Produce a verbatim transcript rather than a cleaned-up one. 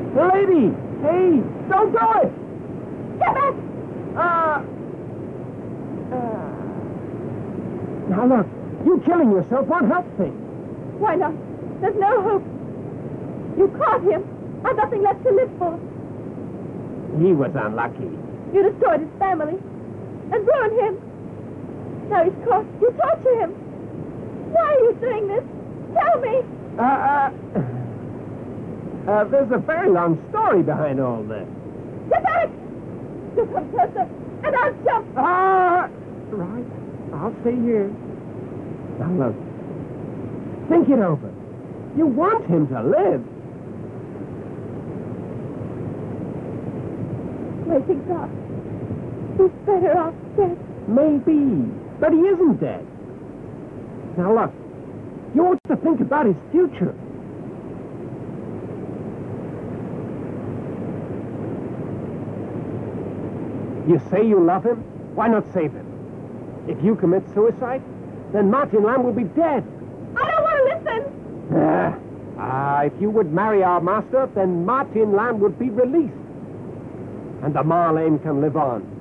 Lady! Hey, don't do it! Get back! Uh, uh, now look, you killing yourself won't help things. Why not? There's no hope. You caught him. I've nothing left to live for. He was unlucky. You destroyed his family and ruined him. Now he's caught. You torture him. Why are you doing this? Tell me. Uh, uh, uh, there's a very long story behind all this. Get back! You come closer, and I'll jump. Ah, right. I'll stay here. Now look, think it over. You want him to live. I think not. He's better off dead. Maybe, but he isn't dead. Now look, you ought to think about his future. You say you love him? Why not save him? If you commit suicide, then Martin Lamb will be dead. I don't want to listen. Ah, ah, if you would marry our master, then Martin Lamb would be released. And the Marlane can live on.